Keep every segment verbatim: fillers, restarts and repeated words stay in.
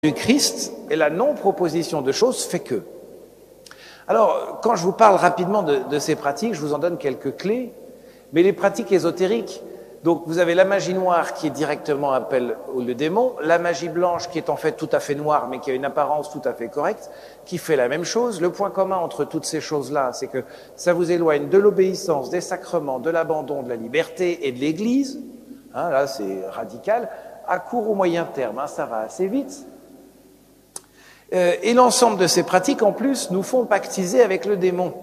du Christ et la non-proposition de choses fait que. Alors, quand je vous parle rapidement de, de ces pratiques, je vous en donne quelques clés, mais les pratiques ésotériques, donc vous avez la magie noire qui est directement appel le démon, la magie blanche qui est en fait tout à fait noire mais qui a une apparence tout à fait correcte, qui fait la même chose. Le point commun entre toutes ces choses-là, c'est que ça vous éloigne de l'obéissance, des sacrements, de l'abandon, de la liberté et de l'Église. Hein, là, c'est radical. À court ou moyen terme, hein, ça va assez vite. Euh, et l'ensemble de ces pratiques, en plus, nous font pactiser avec le démon.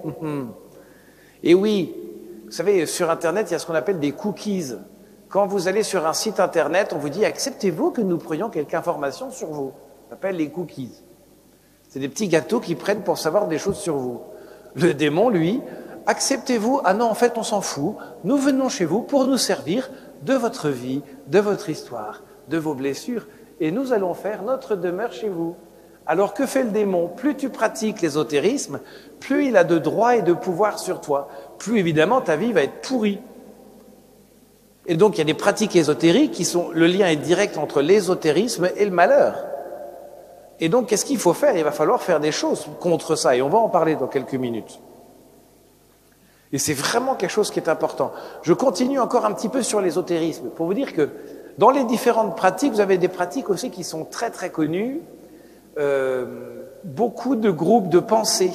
Et oui, vous savez, sur Internet, il y a ce qu'on appelle des cookies. Quand vous allez sur un site Internet, on vous dit « Acceptez-vous que nous prenions quelques informations sur vous ?» Ça s'appelle les cookies. C'est des petits gâteaux qu'ils prennent pour savoir des choses sur vous. Le démon, lui, « Acceptez-vous » Ah non, en fait, on s'en fout. Nous venons chez vous pour nous servir de votre vie, de votre histoire, de vos blessures, et nous allons faire notre demeure chez vous. Alors que fait le démon? Plus tu pratiques l'ésotérisme, plus il a de droit et de pouvoir sur toi. Plus évidemment ta vie va être pourrie. Et donc il y a des pratiques ésotériques qui sont, le lien est direct entre l'ésotérisme et le malheur. Et donc qu'est-ce qu'il faut faire? Il va falloir faire des choses contre ça, et on va en parler dans quelques minutes. Et c'est vraiment quelque chose qui est important. Je continue encore un petit peu sur l'ésotérisme, pour vous dire que dans les différentes pratiques, vous avez des pratiques aussi qui sont très très connues. Euh, beaucoup de groupes de pensée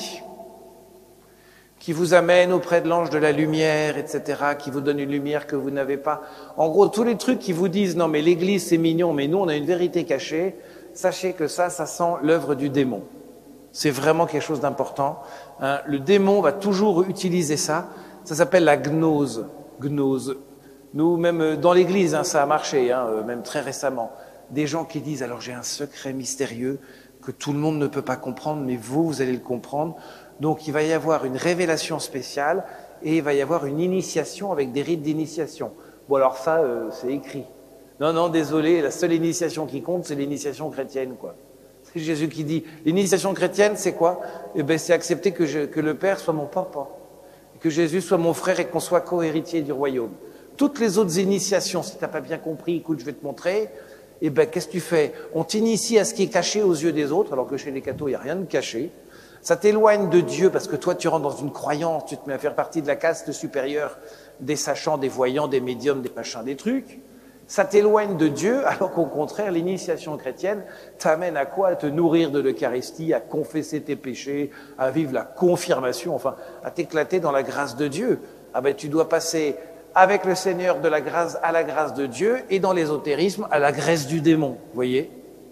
qui vous amènent auprès de l'ange de la lumière, et cetera, qui vous donnent une lumière que vous n'avez pas. En gros, tous les trucs qui vous disent « Non, mais l'Église, c'est mignon, mais nous, on a une vérité cachée », sachez que ça, ça sent l'œuvre du démon. C'est vraiment quelque chose d'important. Hein. Le démon va toujours utiliser ça. Ça s'appelle la gnose. Gnose. Nous, même dans l'Église, hein, ça a marché, hein, même très récemment. Des gens qui disent « Alors, j'ai un secret mystérieux », que tout le monde ne peut pas comprendre, mais vous, vous allez le comprendre. Donc, il va y avoir une révélation spéciale et il va y avoir une initiation avec des rites d'initiation. Bon, alors ça, euh, c'est écrit. Non, non, désolé, la seule initiation qui compte, c'est l'initiation chrétienne, quoi. C'est Jésus qui dit, l'initiation chrétienne, c'est quoi? Eh ben, c'est accepter que, je, que le Père soit mon papa, que Jésus soit mon frère et qu'on soit co-héritier du royaume. Toutes les autres initiations, si tu n'as pas bien compris, écoute, je vais te montrer. Eh bien, qu'est-ce que tu fais? On t'initie à ce qui est caché aux yeux des autres, alors que chez les cathos, il n'y a rien de caché. Ça t'éloigne de Dieu, parce que toi, tu rentres dans une croyance, tu te mets à faire partie de la caste supérieure des sachants, des voyants, des médiums, des machins, des trucs. Ça t'éloigne de Dieu, alors qu'au contraire, l'initiation chrétienne t'amène à quoi? À te nourrir de l'Eucharistie, à confesser tes péchés, à vivre la confirmation, enfin, à t'éclater dans la grâce de Dieu. Ah ben, tu dois passer avec le Seigneur de la grâce à la grâce de Dieu, et dans l'ésotérisme, à la graisse du démon, vous voyez?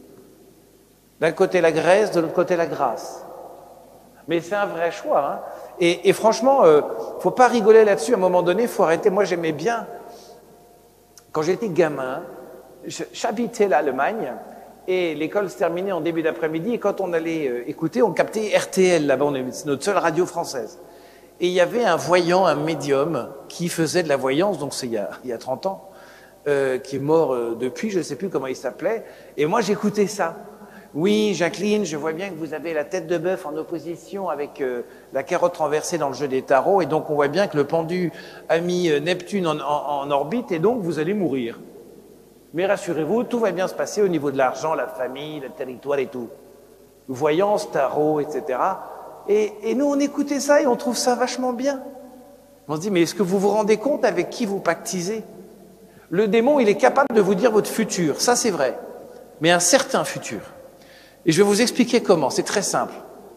D'un côté la graisse, de l'autre côté la grâce. Mais c'est un vrai choix, hein. Et, et franchement, euh, faut pas rigoler là-dessus, à un moment donné, faut arrêter. Moi, j'aimais bien, quand j'étais gamin, j'habitais l'Allemagne, et l'école se terminait en début d'après-midi, et quand on allait euh, écouter, on captait R T L, là-bas, c'est notre seule radio française. Et il y avait un voyant, un médium, qui faisait de la voyance, donc c'est il y a, il y a trente ans, euh, qui est mort euh, depuis, je ne sais plus comment il s'appelait, et moi j'écoutais ça. Oui, Jacqueline, je vois bien que vous avez la tête de bœuf en opposition avec euh, la carotte renversée dans le jeu des tarots, et donc on voit bien que le pendu a mis euh, Neptune en, en, en orbite, et donc vous allez mourir. Mais rassurez-vous, tout va bien se passer au niveau de l'argent, la famille, le territoire et tout. Voyance, tarot, et cetera. Et, et nous, on écoutait ça et on trouve ça vachement bien. On se dit, mais est-ce que vous vous rendez compte avec qui vous pactisez? Le démon, il est capable de vous dire votre futur, ça c'est vrai, mais un certain futur. Et je vais vous expliquer comment, c'est très simple.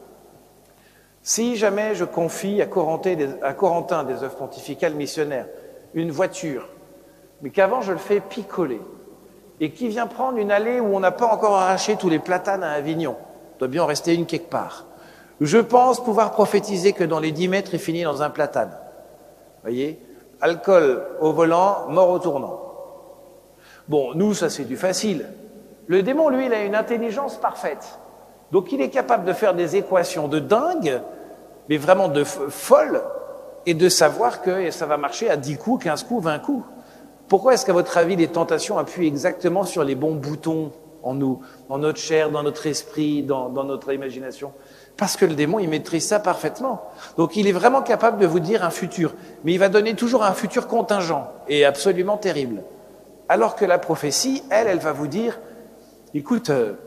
Si jamais je confie à Corentin des, à Corentin des œuvres pontificales missionnaires une voiture, mais qu'avant je le fais picoler, et qui vient prendre une allée où on n'a pas encore arraché tous les platanes à Avignon, il doit bien en rester une quelque part. Je pense pouvoir prophétiser que dans les dix mètres, il finit dans un platane. Vous voyez? Alcool au volant, mort au tournant. Bon, nous, ça c'est du facile. Le démon, lui, il a une intelligence parfaite. Donc il est capable de faire des équations de dingue, mais vraiment de folle, et de savoir que ça va marcher à dix coups, quinze coups, vingt coups. Pourquoi est-ce qu'à votre avis, les tentations appuient exactement sur les bons boutons en nous, dans notre chair, dans notre esprit, dans, dans notre imagination? Parce que le démon, il maîtrise ça parfaitement. Donc il est vraiment capable de vous dire un futur. Mais il va donner toujours un futur contingent et absolument terrible. Alors que la prophétie, elle, elle va vous dire, écoute, euh,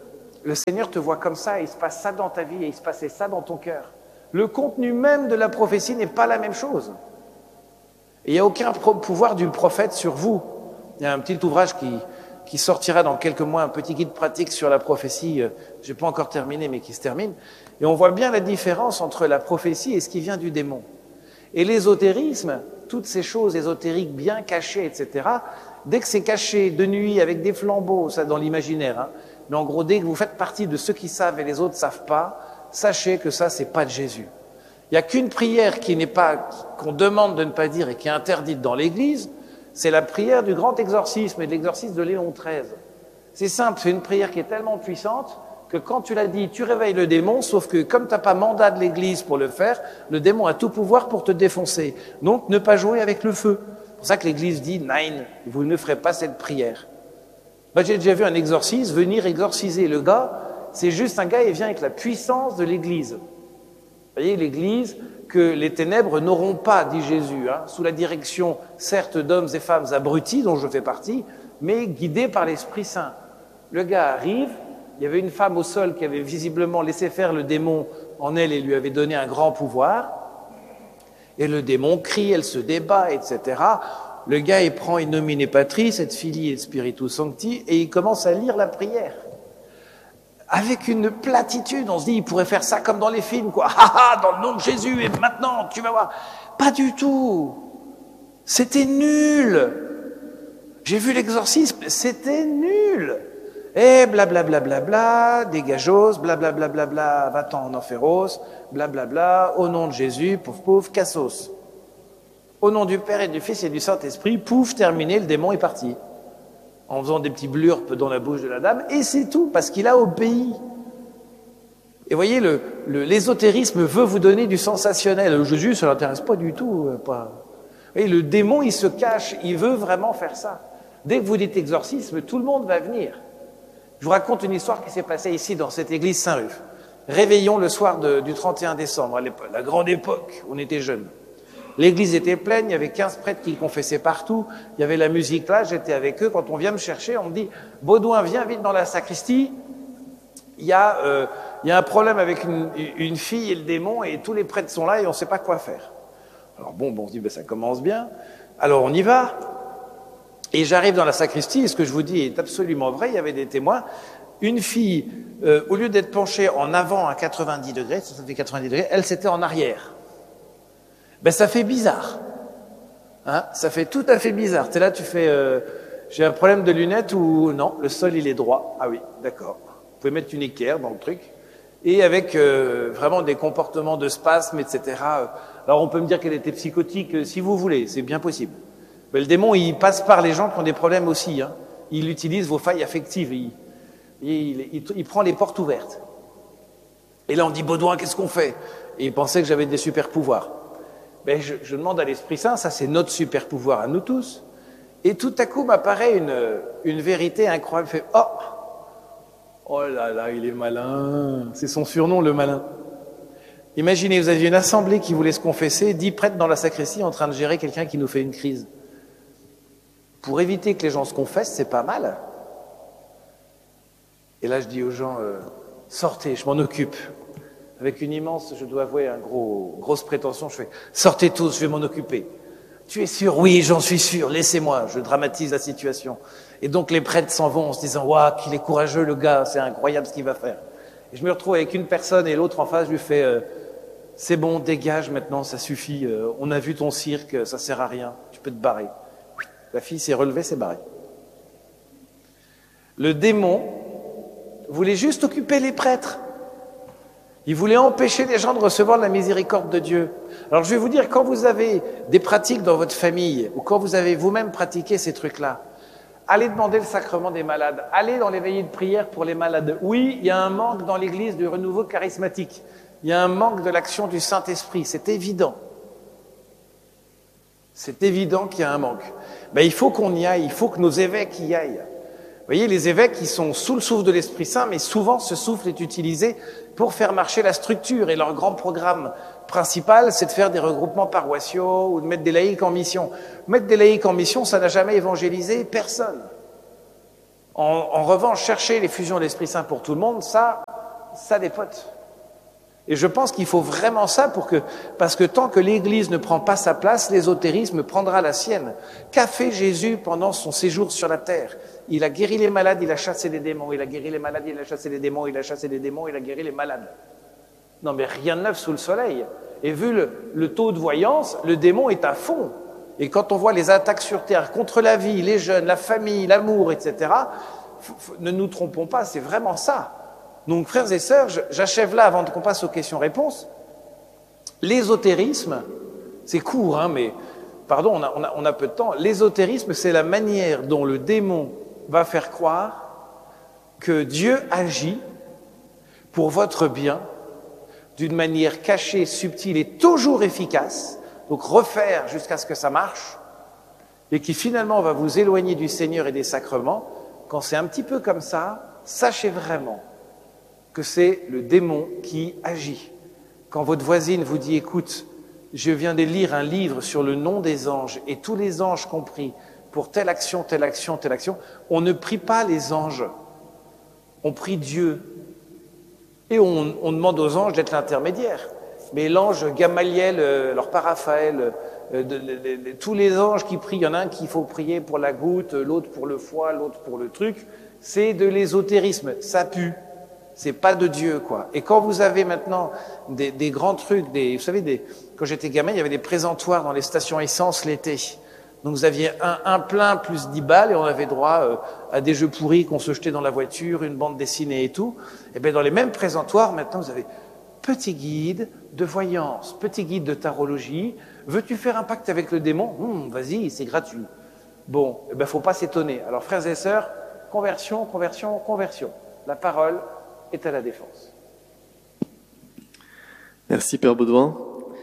le Seigneur te voit comme ça, et il se passe ça dans ta vie, et il se passait ça dans ton cœur. Le contenu même de la prophétie n'est pas la même chose. Et il n'y a aucun pouvoir du prophète sur vous. Il y a un petit ouvrage qui, qui sortira dans quelques mois, un petit guide pratique sur la prophétie, euh, je n'ai pas encore terminé, mais qui se termine. Et on voit bien la différence entre la prophétie et ce qui vient du démon. Et l'ésotérisme, toutes ces choses ésotériques bien cachées, et cetera, dès que c'est caché de nuit avec des flambeaux, ça dans l'imaginaire, hein, mais en gros, dès que vous faites partie de ceux qui savent et les autres ne savent pas, sachez que ça, c'est pas de Jésus. Il n'y a qu'une prière qui n'est pas, qu'on demande de ne pas dire et qui est interdite dans l'Église, c'est la prière du grand exorcisme et de l'exorcisme de Léon treize. C'est simple, c'est une prière qui est tellement puissante que quand tu l'as dit, tu réveilles le démon, sauf que comme tu n'as pas mandat de l'Église pour le faire, le démon a tout pouvoir pour te défoncer. Donc, ne pas jouer avec le feu. C'est pour ça que l'Église dit, nein, vous ne ferez pas cette prière. Moi, j'ai déjà vu un exorciste venir exorciser le gars. C'est juste un gars, il vient avec la puissance de l'Église. Vous voyez, l'Église que les ténèbres n'auront pas, dit Jésus, hein, sous la direction, certes, d'hommes et femmes abrutis, dont je fais partie, mais guidés par l'Esprit Saint. Le gars arrive, il y avait une femme au sol qui avait visiblement laissé faire le démon en elle et lui avait donné un grand pouvoir. Et le démon crie, elle se débat, et cetera. Le gars, il prend In nomine Patris, et Filii et Spiritus Sancti, et il commence à lire la prière. Avec une platitude, on se dit, il pourrait faire ça comme dans les films, quoi. Ah ah, dans le nom de Jésus, et maintenant, tu vas voir. Pas du tout. C'était nul. J'ai vu l'exorcisme, c'était nul. Et blablabla, bla, bla, bla, dégagos, blablabla, bla, bla, va-t'en en enferos, blablabla, au nom de Jésus, pouf pouf, cassos. Au nom du Père et du Fils et du Saint-Esprit, pouf, terminé, le démon est parti. En faisant des petits blurpes dans la bouche de la dame, et c'est tout, parce qu'il a obéi. Et vous voyez, le, le, l'ésotérisme veut vous donner du sensationnel. Jésus, ça ne l'intéresse pas du tout. Euh, pas. Vous voyez, le démon, il se cache, il veut vraiment faire ça. Dès que vous dites exorcisme, tout le monde va venir. Je vous raconte une histoire qui s'est passée ici, dans cette église Saint-Ruf. Réveillon le soir de, du trente et un décembre, à la grande époque, on était jeunes. L'église était pleine, il y avait quinze prêtres qui confessaient partout, il y avait la musique là, j'étais avec eux. Quand on vient me chercher, on me dit « Baudouin, viens vite dans la sacristie, il y a, euh, il y a un problème avec une, une fille et le démon, et tous les prêtres sont là et on ne sait pas quoi faire. » Alors bon, bon on se dit ben, « ça commence bien ». Alors on y va, et j'arrive dans la sacristie, et ce que je vous dis est absolument vrai, il y avait des témoins. Une fille, euh, au lieu d'être penchée en avant à quatre-vingt-dix degrés, ça fait quatre-vingt-dix degrés, elle s'était en arrière. Ben ça fait bizarre, hein, ça fait tout à fait bizarre. T'es là, tu fais, euh, j'ai un problème de lunettes ou non, le sol il est droit. Ah oui, d'accord. Vous pouvez mettre une équerre dans le truc et avec euh, vraiment des comportements de spasme, et cetera. Alors on peut me dire qu'elle était psychotique, euh, si vous voulez, c'est bien possible. Mais le démon il passe par les gens qui ont des problèmes aussi. Hein. Il utilise vos failles affectives, il, il, il, il prend les portes ouvertes. Et là on dit Baudouin, qu'est-ce qu'on fait? Et il pensait que j'avais des super pouvoirs. Ben, je, je demande à l'Esprit Saint, ça c'est notre super pouvoir à nous tous. Et tout à coup m'apparaît une, une vérité incroyable. Je fais, oh, oh là là, il est malin. C'est son surnom, le malin. Imaginez, vous aviez une assemblée qui voulait se confesser, dix prêtres dans la sacristie en train de gérer quelqu'un qui nous fait une crise. Pour éviter que les gens se confessent, c'est pas mal. Et là, je dis aux gens, euh, sortez, je m'en occupe. Avec une immense, je dois avouer, un gros, grosse prétention, je fais « Sortez tous, je vais m'en occuper. » « Tu es sûr? Oui, j'en suis sûr, laissez-moi, je dramatise la situation. » Et donc les prêtres s'en vont en se disant « Waouh, qu'il est courageux le gars, c'est incroyable ce qu'il va faire. » Et je me retrouve avec une personne et l'autre en face lui fait euh, « C'est bon, dégage maintenant, ça suffit, euh, on a vu ton cirque, ça sert à rien, tu peux te barrer. » La fille s'est relevée, s'est barrée. Le démon voulait juste occuper les prêtres. Il voulait empêcher les gens de recevoir la miséricorde de Dieu. Alors je vais vous dire, quand vous avez des pratiques dans votre famille, ou quand vous avez vous-même pratiqué ces trucs-là, allez demander le sacrement des malades, allez dans les veillées de prière pour les malades. Oui, il y a un manque dans l'Église du renouveau charismatique, il y a un manque de l'action du Saint-Esprit, c'est évident. C'est évident qu'il y a un manque. Ben, il faut qu'on y aille, il faut que nos évêques y aillent. Vous voyez, les évêques, ils sont sous le souffle de l'Esprit Saint, mais souvent ce souffle est utilisé pour faire marcher la structure. Et leur grand programme principal, c'est de faire des regroupements paroissiaux ou de mettre des laïcs en mission. Mettre des laïcs en mission, ça n'a jamais évangélisé personne. En, en revanche, chercher l'effusion de l'Esprit Saint pour tout le monde, ça, ça dépote. Et je pense qu'il faut vraiment ça pour que, parce que tant que l'Église ne prend pas sa place, l'ésotérisme prendra la sienne. Qu'a fait Jésus pendant son séjour sur la terre? Il a guéri les malades, il a chassé les démons, il a guéri les malades, il a chassé les démons, il a chassé les démons, il a guéri les malades. Non mais rien de neuf sous le soleil. Et vu le, le taux de voyance, le démon est à fond. Et quand on voit les attaques sur terre contre la vie, les jeunes, la famille, l'amour, et cetera, ne nous trompons pas, c'est vraiment ça. Donc, frères et sœurs, j'achève là avant qu'on passe aux questions-réponses. L'ésotérisme, c'est court, hein, mais pardon, on a, on, a, on a peu de temps. L'ésotérisme, c'est la manière dont le démon va faire croire que Dieu agit pour votre bien d'une manière cachée, subtile et toujours efficace, donc refaire jusqu'à ce que ça marche, et qui finalement va vous éloigner du Seigneur et des sacrements. Quand c'est un petit peu comme ça, sachez vraiment que c'est le démon qui agit. Quand votre voisine vous dit « Écoute, je viens de lire un livre sur le nom des anges et tous les anges compris pour telle action, telle action, telle action », on ne prie pas les anges, on prie Dieu. Et on, on demande aux anges d'être l'intermédiaire. Mais l'ange Gamaliel, alors pas Raphaël, euh, de, de, de, de, tous les anges qui prient, il y en a un qu'il faut prier pour la goutte, l'autre pour le foie, l'autre pour le truc, c'est de l'ésotérisme, ça pue. C'est pas de Dieu, quoi. Et quand vous avez maintenant des, des grands trucs, des, vous savez, des, quand j'étais gamin, il y avait des présentoirs dans les stations essence l'été. Donc vous aviez un, un plein plus dix balles et on avait droit euh, à des jeux pourris qu'on se jetait dans la voiture, une bande dessinée et tout. Et bien dans les mêmes présentoirs, maintenant vous avez petit guide de voyance, petit guide de tarologie. Veux-tu faire un pacte avec le démon? Hum, Vas-y, c'est gratuit. Bon, il ben faut pas s'étonner. Alors frères et sœurs, conversion, conversion, conversion. La parole est à la défense. Merci Père Baudouin.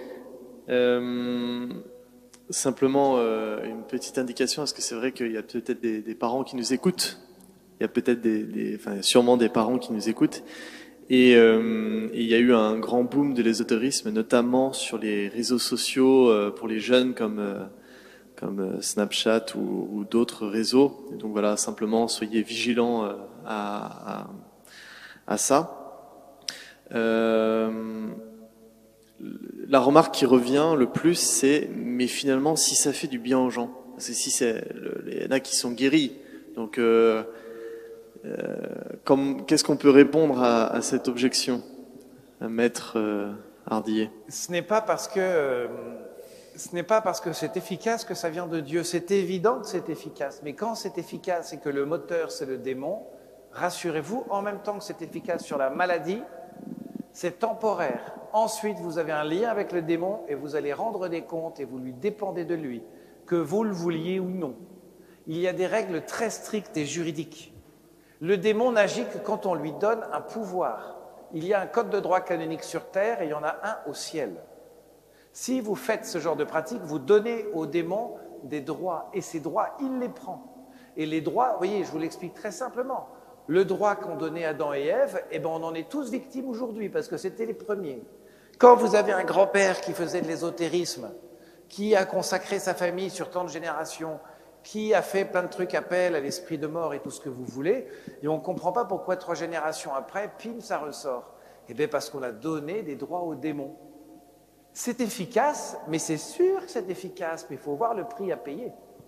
Euh, simplement euh, une petite indication, parce que c'est vrai qu'il y a peut-être des, des parents qui nous écoutent. Il y a peut-être des, des, enfin sûrement des parents qui nous écoutent. Et, euh, et il y a eu un grand boom de l'ésotérisme, notamment sur les réseaux sociaux euh, pour les jeunes comme euh, comme Snapchat ou, ou d'autres réseaux. Et donc voilà, simplement soyez vigilants euh, à, à à ça. Euh, la remarque qui revient le plus, c'est mais finalement si ça fait du bien aux gens, parce que si c'est, il y en a qui sont guéris, donc euh, euh, comme, qu'est-ce qu'on peut répondre à, à cette objection, à Maître euh, Hardillet? Ce n'est pas parce que euh, ce n'est pas parce que c'est efficace que ça vient de Dieu. C'est évident que c'est efficace, mais quand c'est efficace et que le moteur c'est le démon, rassurez-vous, en même temps que c'est efficace sur la maladie, c'est temporaire. Ensuite, vous avez un lien avec le démon et vous allez rendre des comptes et vous lui dépendez de lui, que vous le vouliez ou non. Il y a des règles très strictes et juridiques. Le démon n'agit que quand on lui donne un pouvoir. Il y a un code de droit canonique sur terre et il y en a un au ciel. Si vous faites ce genre de pratique, vous donnez au démon des droits et ces droits, il les prend. Et les droits, vous voyez, je vous l'explique très simplement. Le droit qu'ont donné Adam et Ève, eh ben on en est tous victimes aujourd'hui parce que c'était les premiers. Quand vous avez un grand-père qui faisait de l'ésotérisme, qui a consacré sa famille sur tant de générations, qui a fait plein de trucs, appel à l'esprit de mort et tout ce que vous voulez, et on ne comprend pas pourquoi trois générations après, pim, ça ressort. Eh bien parce qu'on a donné des droits aux démons. C'est efficace, mais c'est sûr que c'est efficace, mais il faut voir le prix à payer.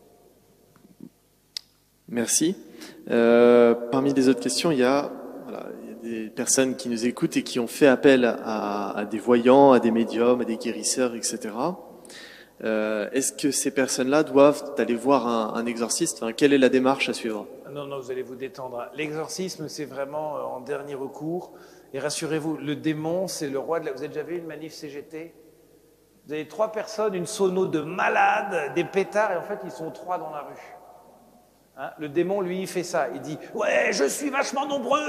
Merci. Euh, parmi les autres questions, il y a, voilà, il y a des personnes qui nous écoutent et qui ont fait appel à, à des voyants, à des médiums, à des guérisseurs, et cetera. Euh, est-ce que ces personnes-là doivent aller voir un, un exorciste? Enfin, quelle est la démarche à suivre? Non, non, vous allez vous détendre. L'exorcisme, c'est vraiment en dernier recours. Et rassurez-vous, le démon, c'est le roi de la... Vous avez déjà vu une manif C G T? Vous avez trois personnes, une sono de malades, des pétards, et en fait, ils sont trois dans la rue. Hein, le démon, lui, il fait ça. Il dit « Ouais, je suis vachement nombreux !»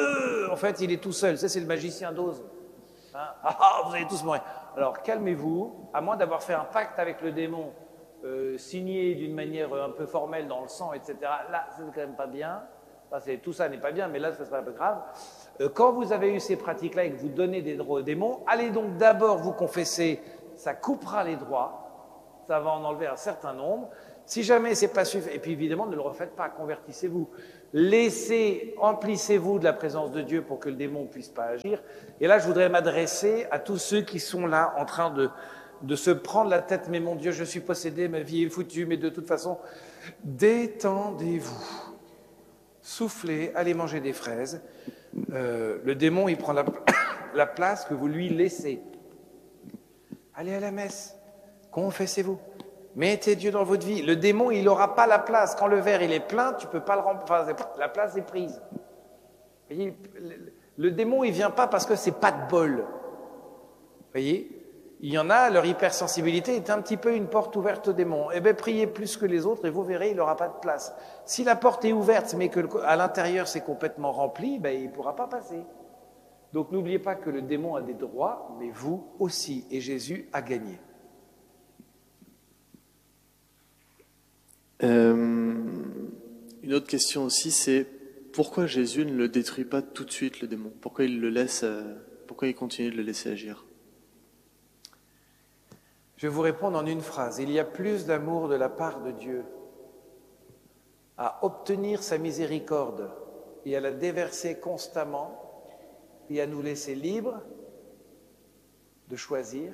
En fait, il est tout seul. Ça, c'est le magicien d'Oz. Hein, ah, ah, vous allez tous mourir. Alors, calmez-vous. À moins d'avoir fait un pacte avec le démon, euh, signé d'une manière un peu formelle dans le sang, et cetera. Là, c'est quand même pas bien. Enfin, c'est, tout ça n'est pas bien, mais là, ça serait un peu grave. Euh, quand vous avez eu ces pratiques-là et que vous donnez des droits au démon, allez donc d'abord vous confesser. Ça coupera les droits. Ça va en enlever un certain nombre. Si jamais c'est pas suffisant, et puis évidemment, ne le refaites pas, convertissez-vous. Laissez, emplissez-vous de la présence de Dieu pour que le démon ne puisse pas agir. Et là, je voudrais m'adresser à tous ceux qui sont là en train de, de se prendre la tête. Mais mon Dieu, je suis possédé, ma vie est foutue, mais de toute façon, détendez-vous. Soufflez, allez manger des fraises. Euh, le démon, il prend la, la place que vous lui laissez. Allez à la messe, confessez-vous. Mettez Dieu dans votre vie. Le démon, il n'aura pas la place. Quand le verre il est plein, tu peux pas le remplir. Enfin, la place est prise. Voyez, le, le démon, il vient pas parce que c'est pas de bol. Vous voyez, il y en a, leur hypersensibilité est un petit peu une porte ouverte au démon. Eh bien, priez plus que les autres et vous verrez, il n'aura pas de place. Si la porte est ouverte, mais que à l'intérieur c'est complètement rempli, ben, il ne pourra pas passer. Donc n'oubliez pas que le démon a des droits, mais vous aussi. Et Jésus a gagné. Euh, une autre question aussi, c'est pourquoi Jésus ne le détruit pas tout de suite, le démon? Pourquoi il le laisse, euh, pourquoi il continue de le laisser agir? Je vais vous répondre en une phrase. Il y a plus d'amour de la part de Dieu à obtenir sa miséricorde et à la déverser constamment et à nous laisser libres de choisir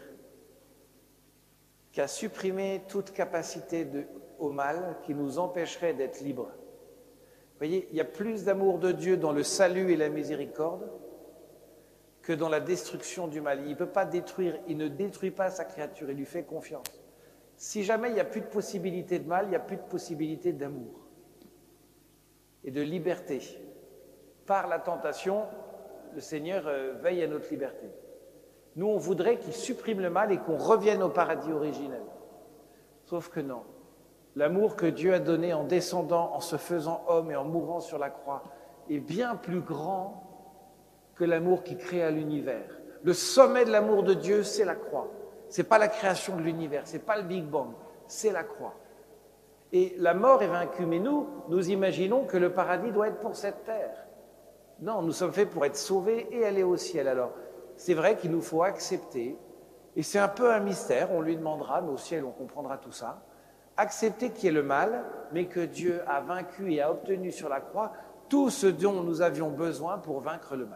qu'à supprimer toute capacité de au mal qui nous empêcherait d'être libres. Vous voyez, il y a plus d'amour de Dieu dans le salut et la miséricorde que dans la destruction du mal. Il ne peut pas détruire, il ne détruit pas sa créature, il lui fait confiance. Si jamais il n'y a plus de possibilité de mal, il n'y a plus de possibilité d'amour et de liberté. Par la tentation, le Seigneur veille à notre liberté. Nous, on voudrait qu'il supprime le mal et qu'on revienne au paradis originel. Sauf que non. L'amour que Dieu a donné en descendant, en se faisant homme et en mourant sur la croix est bien plus grand que l'amour qui créa l'univers. Le sommet de l'amour de Dieu, c'est la croix. C'est pas la création de l'univers, c'est pas le Big Bang, c'est la croix. Et la mort est vaincue, mais nous, nous imaginons que le paradis doit être pour cette terre. Non, nous sommes faits pour être sauvés et aller au ciel. Alors, c'est vrai qu'il nous faut accepter, et c'est un peu un mystère, on lui demandera, mais au ciel on comprendra tout ça, accepter qu'il y ait le mal, mais que Dieu a vaincu et a obtenu sur la croix tout ce dont nous avions besoin pour vaincre le mal.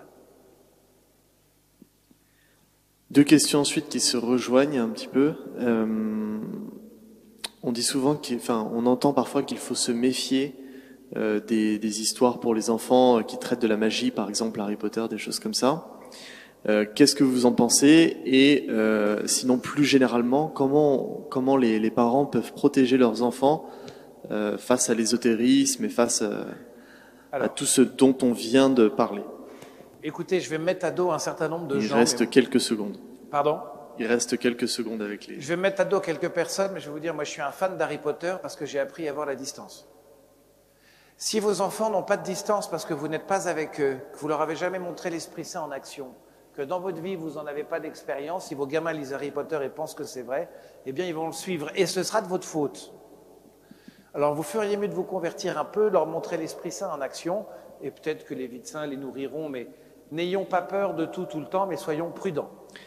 Deux questions ensuite qui se rejoignent un petit peu. Euh, on dit souvent qu'il, enfin, on entend parfois qu'il faut se méfier euh, des, des histoires pour les enfants qui traitent de la magie, par exemple Harry Potter, des choses comme ça. Euh, qu'est-ce que vous en pensez? Et euh, sinon, plus généralement, comment comment les, les parents peuvent protéger leurs enfants euh, face à l'ésotérisme et face à, Alors, à tout ce dont on vient de parler? Écoutez, je vais mettre à dos un certain nombre de Il gens. Il reste mais... quelques secondes. Pardon? Il reste quelques secondes avec les... Je vais mettre à dos quelques personnes, mais je vais vous dire, moi je suis un fan d'Harry Potter parce que j'ai appris à avoir la distance. Si vos enfants n'ont pas de distance parce que vous n'êtes pas avec eux, que vous leur avez jamais montré l'Esprit Saint en action, que dans votre vie, vous n'en avez pas d'expérience, si vos gamins lisent Harry Potter et pensent que c'est vrai, eh bien, ils vont le suivre. Et ce sera de votre faute. Alors, vous feriez mieux de vous convertir un peu, leur montrer l'Esprit Saint en action, et peut-être que les vies de saints les nourriront, mais n'ayons pas peur de tout, tout le temps, mais soyons prudents.